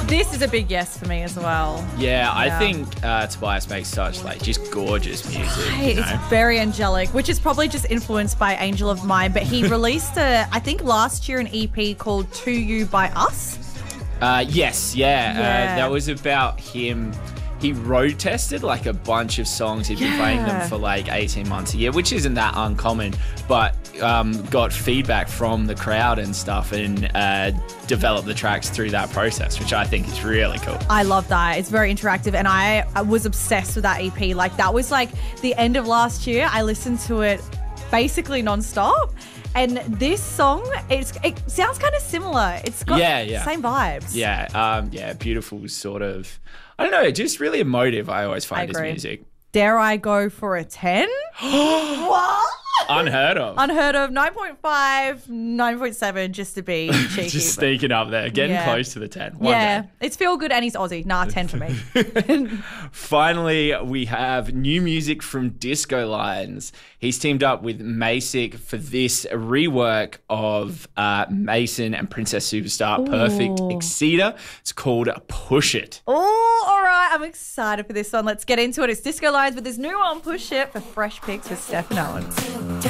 This is a big yes for me as well. Yeah, I think Tobias makes such just gorgeous music. Right, You know? it's very angelic, which is probably just influenced by Angel of Mine. But he released I think last year, an EP called To You by Us. Yes, that was about him. He road tested a bunch of songs. He'd been playing them for 18 months a year, which isn't that uncommon, but got feedback from the crowd and stuff and developed the tracks through that process, which I think is really cool. I love that. It's very interactive, and I was obsessed with that EP. That was the end of last year. I listened to it basically nonstop. And this song, it sounds kind of similar. It's got same vibes. Yeah, beautiful sort of, I don't know, just really emotive, I always find his music. Dare I go for a 10? What? Unheard of. Unheard of. 9.5, 9.7, just to be cheeky. Just sneaking up there, getting close to the 10. One day. It's feel good and he's Aussie. 10 for me. Finally, we have new music from Disco Lines. He's teamed up with Masick for this rework of Mason and Princess Superstar Perfect Exceeder. It's called Push It. Oh, all right. I'm excited for this one. Let's get into it. It's Disco Lines with his new one, Push It, for Fresh Picks with Steph and Owens.